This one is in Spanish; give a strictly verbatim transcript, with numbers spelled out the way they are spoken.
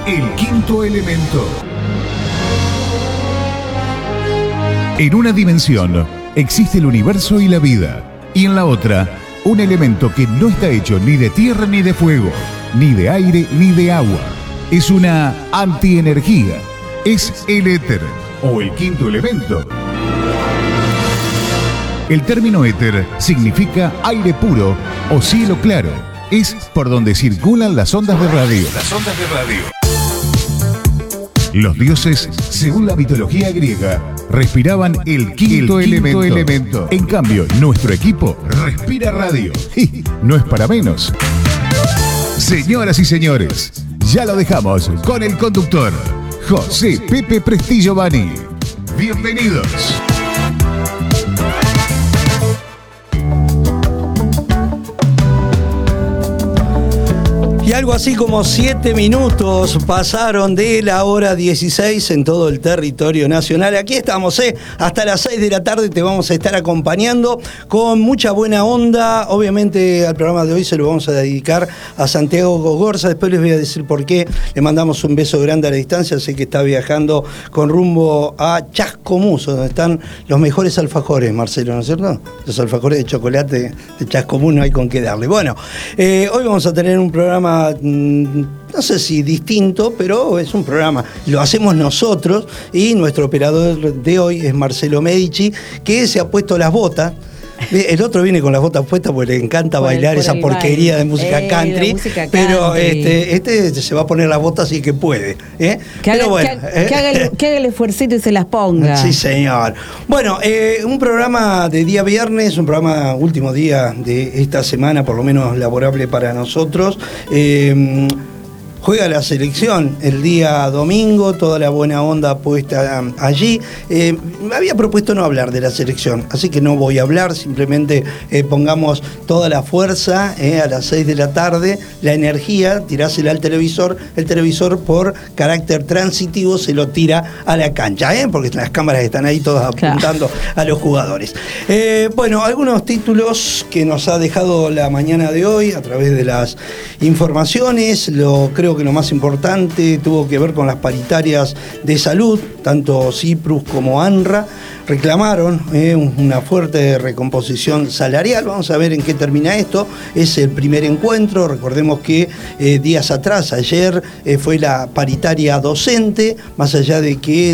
El quinto elemento. En una dimensión existe el universo y la vida, y en la otra, un elemento que no está hecho ni de tierra ni de fuego, ni de aire ni de agua. Es una antienergía. Es el éter, o el quinto elemento. El término éter significa aire puro o cielo claro. Es por donde circulan las ondas de radio. Las ondas de radio. Los dioses, según la mitología griega, respiraban el quinto, el quinto elemento. elemento. En cambio, nuestro equipo respira radio. Y no es para menos. Señoras y señores, ya lo dejamos con el conductor, José Pepe Prestillo Bani. Bienvenidos. Y algo así como siete minutos pasaron de la hora dieciséis en todo el territorio nacional. Aquí estamos, ¿eh? Hasta las seis de la tarde te vamos a estar acompañando con mucha buena onda. Obviamente al programa de hoy se lo vamos a dedicar a Santiago Gogorza. Después les voy a decir por qué. Le mandamos un beso grande a la distancia. Sé que está viajando con rumbo a Chascomús, donde están los mejores alfajores, Marcelo, ¿no es cierto? Los alfajores de chocolate de Chascomús no hay con qué darle. Bueno, eh, hoy vamos a tener un programa no sé si distinto, pero es un programa, lo hacemos nosotros y nuestro operador de hoy es Marcelo Medici, que se ha puesto las botas. El otro viene con las botas puestas porque le encanta por bailar el, esa porquería baile. de música eh, country, música pero country. Este, este se va a poner las botas y que puede. ¿eh? Que, pero haga, bueno, que, que, haga el, que haga el esfuercito y se las ponga. Sí, señor. Bueno, eh, un programa de día viernes, un programa último día de esta semana, por lo menos laborable para nosotros. Eh, Juega la selección el día domingo, toda la buena onda puesta allí. Eh, me había propuesto no hablar de la selección, así que no voy a hablar, simplemente eh, pongamos toda la fuerza eh, a las seis de la tarde, la energía, tirásela al televisor, el televisor por carácter transitivo se lo tira a la cancha, eh, porque las cámaras están ahí todas apuntando claro. a los jugadores. Eh, bueno, algunos títulos que nos ha dejado la mañana de hoy a través de las informaciones, lo creo que lo más importante tuvo que ver con las paritarias de salud, tanto CIPRUS como ANRA reclamaron eh, una fuerte recomposición salarial. Vamos a ver en qué termina esto. Es el primer encuentro, recordemos que eh, días atrás, ayer, eh, fue la paritaria docente, más allá de que